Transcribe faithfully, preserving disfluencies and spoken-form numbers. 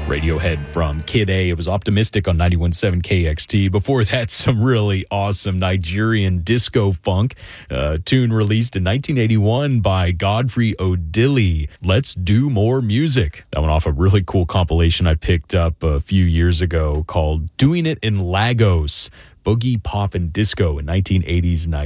Radiohead from Kid A. It was Optimistic on ninety-one point seven K X T. Before that, some really awesome Nigerian disco funk. Uh, tune released in nineteen eighty-one by Godfrey Odili. Let's Do More Music. That went off a really cool compilation I picked up a few years ago called Doing It in Lagos, Boogie, Pop, and Disco in nineteen eighties Nigeria.